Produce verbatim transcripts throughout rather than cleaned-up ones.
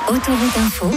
Autoroute Info.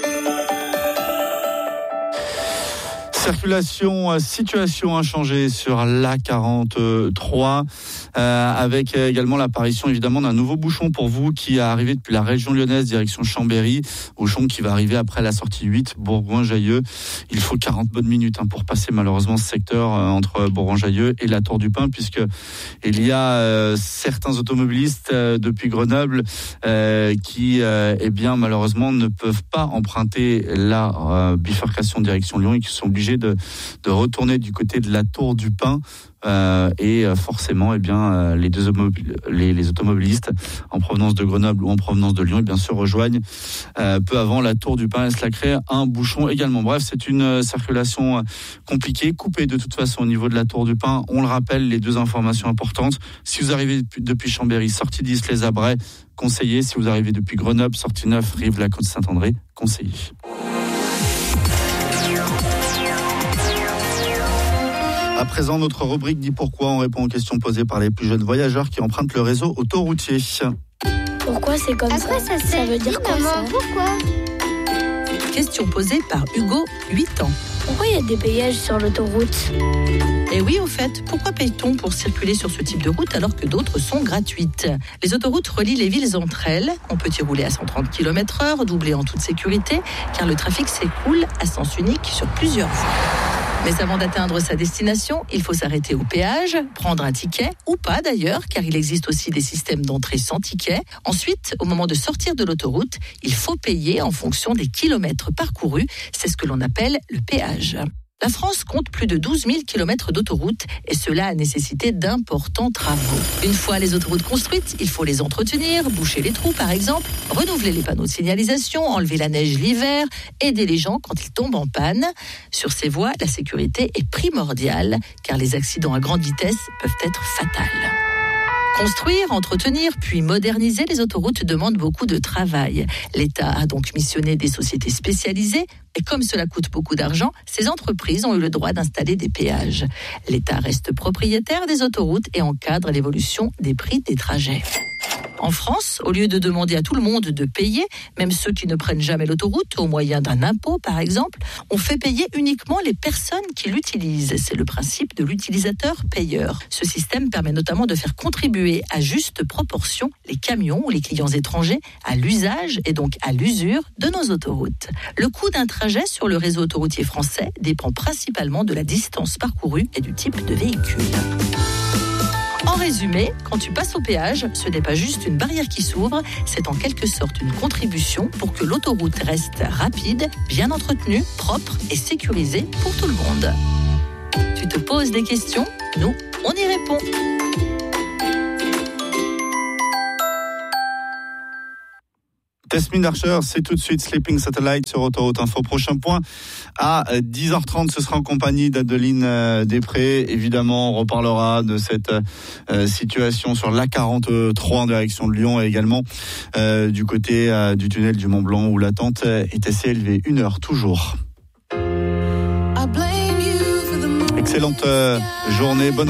Circulation, situation inchangée sur l'A quarante-trois, euh, avec également l'apparition évidemment d'un nouveau bouchon pour vous qui est arrivé depuis la région lyonnaise direction Chambéry, bouchon qui va arriver après la sortie huit Bourgoin-Jallieu. Il faut quarante bonnes minutes hein, pour passer malheureusement ce secteur euh, entre Bourgoin-Jallieu et la Tour du Pin, puisque il y a euh, certains automobilistes euh, depuis Grenoble euh, qui euh, eh bien malheureusement ne peuvent pas emprunter la euh, bifurcation direction Lyon et qui sont obligés De, de retourner du côté de la Tour du Pin euh, et forcément eh bien, euh, les, deux automobil- les, les automobilistes en provenance de Grenoble ou en provenance de Lyon eh bien, se rejoignent euh, peu avant la Tour du Pin et cela crée un bouchon également. Bref, c'est une circulation compliquée, coupée de toute façon au niveau de la Tour du Pin. On le rappelle, les deux informations importantes. Si vous arrivez depuis, depuis Chambéry, sortie dix, les Abrais, conseillé. Si vous arrivez depuis Grenoble, sortie neuf, Rive, la Côte-Saint-André, conseillé. À présent, notre rubrique dit pourquoi. On répond aux questions posées par les plus jeunes voyageurs qui empruntent le réseau autoroutier. Pourquoi c'est comme Après, ça? ça, Ça veut dire quoi ça? Pourquoi? Question posée par Hugo, huit ans. Pourquoi il y a des péages sur l'autoroute? Et oui, au fait, pourquoi paye-t-on pour circuler sur ce type de route alors que d'autres sont gratuites? Les autoroutes relient les villes entre elles. On peut y rouler à cent trente kilomètres heure, doublé en toute sécurité, car le trafic s'écoule à sens unique sur plusieurs voies. Mais avant d'atteindre sa destination, il faut s'arrêter au péage, prendre un ticket, ou pas d'ailleurs, car il existe aussi des systèmes d'entrée sans ticket. Ensuite, au moment de sortir de l'autoroute, il faut payer en fonction des kilomètres parcourus. C'est ce que l'on appelle le péage. La France compte plus de douze mille kilomètres d'autoroutes et cela a nécessité d'importants travaux. Une fois les autoroutes construites, il faut les entretenir, boucher les trous par exemple, renouveler les panneaux de signalisation, enlever la neige l'hiver, aider les gens quand ils tombent en panne. Sur ces voies, la sécurité est primordiale car les accidents à grande vitesse peuvent être fatals. Construire, entretenir, puis moderniser les autoroutes demande beaucoup de travail. L'État a donc missionné des sociétés spécialisées et comme cela coûte beaucoup d'argent, ces entreprises ont eu le droit d'installer des péages. L'État reste propriétaire des autoroutes et encadre l'évolution des prix des trajets. En France, au lieu de demander à tout le monde de payer, même ceux qui ne prennent jamais l'autoroute, au moyen d'un impôt par exemple, on fait payer uniquement les personnes qui l'utilisent. C'est le principe de l'utilisateur-payeur. Ce système permet notamment de faire contribuer à juste proportion les camions ou les clients étrangers à l'usage et donc à l'usure de nos autoroutes. Le coût d'un trajet sur le réseau autoroutier français dépend principalement de la distance parcourue et du type de véhicule. En résumé, quand tu passes au péage, ce n'est pas juste une barrière qui s'ouvre, c'est en quelque sorte une contribution pour que l'autoroute reste rapide, bien entretenue, propre et sécurisée pour tout le monde. Tu te poses des questions? Nous, on y répond. Tesmine Archer, c'est tout de suite Sleeping Satellite sur Autoroute Info. Prochain point à dix heures trente, ce sera en compagnie d'Adeline Després. Évidemment, on reparlera de cette euh, situation sur l'A quarante-trois en direction de Lyon et également euh, du côté euh, du tunnel du Mont Blanc où l'attente est assez élevée. Une heure toujours. Excellente euh, journée, bonne